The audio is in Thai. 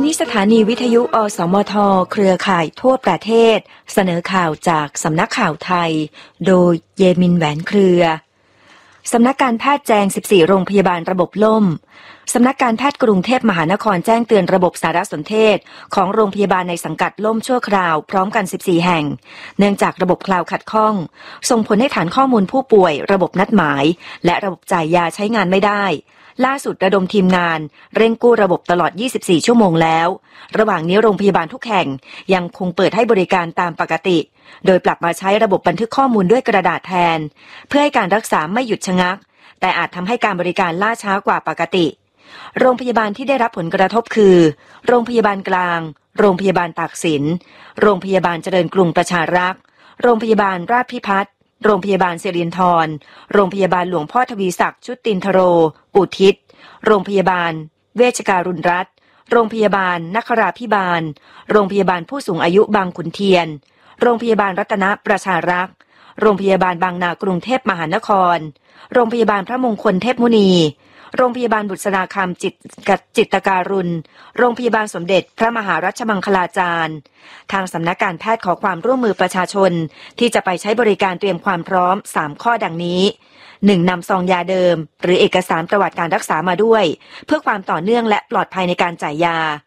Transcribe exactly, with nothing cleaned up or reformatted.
นี้สถานีวิทยุอสมทเครือข่ายทั่วประเทศเสนอข่าวจากสำนักข่าวไทยโดยเยมินแหวนเครือสำนักการแพทย์แจ้งสิบสี่โรงพยาบาลระบบล่มสำนักการแพทย์กรุงเทพมหานครแจ้งเตือนระบบสารสนเทศของโรงพยาบาลในสังกัดล่มชั่วคราวพร้อมกันสิบสี่แห่งเนื่องจากระบบคลาวด์ขัดข้องส่งผลให้ฐานข้อมูลผู้ป่วยระบบนัดหมายและระบบจ่ายยาใช้งานไม่ได้ล่าสุดระดมทีมงานเร่งกู้ระบบตลอดยี่สิบสี่ชั่วโมงแล้วระหว่างนี้โรงพยาบาลทุกแห่งยังคงเปิดให้บริการตามปกติโดยปรับมาใช้ระบบบันทึกข้อมูลด้วยกระดาษแทนเพื่อให้การรักษาไม่หยุดชะงักแต่อาจทำให้การบริการล่าช้ากว่าปกติโรงพยาบาลที่ได้รับผลกระทบคือโรงพยาบาลกลางโรงพยาบาลตากสินโรงพยาบาลเจริญกรุงประชารักษ์โรงพยาบาลราชพิพัฒน์โรงพยาบาลสิรินธรโรงพยาบาลหลวงพ่อทวีศักดิ์ชุตินทโรอุทิศโรงพยาบาลเวชการุณรัตน์โรงพยาบาลนคราภิบาลโรงพยาบาลผู้สูงอายุบางขุนเทียนโรงพยาบาลรัตนประชารักษ์โรงพยาบาลบางนากรุงเทพมหานครโรงพยาบาลพระมงคลเทพมุนีโรงพยาบาลบุษราคำจิตจิตการุณโรงพยาบาลสมเด็จพระมหารัชมังคลาจารย์ทางสำนักการแพทย์ขอความร่วมมือประชาชนที่จะไปใช้บริการเตรียมความพร้อมสามข้อดังนี้หนึ่งนำซองยาเดิมหรือเอกสารประวัติการรักษามาด้วยเพื่อความต่อเนื่องและปลอดภัยในการจ่ายยา